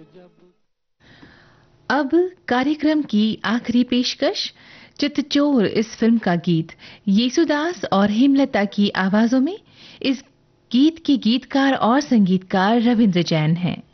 अब कार्यक्रम की आखिरी पेशकश, चितचोर इस फिल्म का गीत येसुदास और हेमलता की आवाजों में। इस गीत के गीतकार और संगीतकार रविंद्र जैन हैं।